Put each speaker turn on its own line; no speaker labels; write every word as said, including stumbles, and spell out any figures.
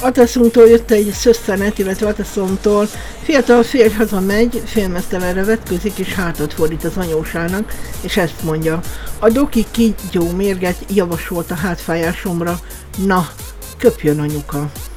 Ataszunktól jött egy szösszenet, illetve Ataszomtól. Fiatal férj hazamegy, félmeztelenre vetközik és hátat fordít az anyósának, és ezt mondja: a doki kígyó mérget javasolt a hátfájásomra, na, köpjön anyuka.